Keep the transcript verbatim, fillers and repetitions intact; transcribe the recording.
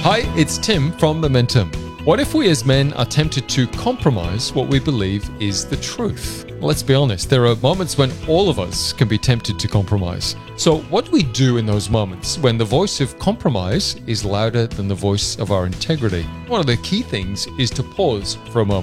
Hi, it's Tim from Momentum. What if we as men are tempted to compromise what we believe is the truth? Let's be honest, there are moments when all of us can be tempted to compromise. So what do we do in those moments when the voice of compromise is louder than the voice of our integrity? One of the key things is to pause for a moment.